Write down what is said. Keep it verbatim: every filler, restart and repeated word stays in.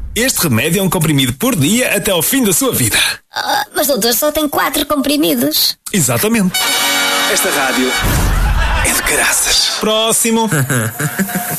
Este remédio é um comprimido por dia até ao fim da sua vida. Ah, mas doutor, só tem quatro comprimidos. Exatamente. Esta rádio é de caraças. Próximo.